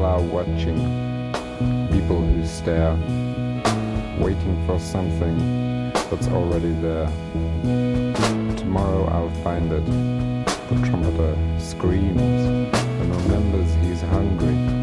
are watching, people who stare, waiting for something that's already there. Tomorrow I'll find it. The trumpeter screams and remembers he's hungry.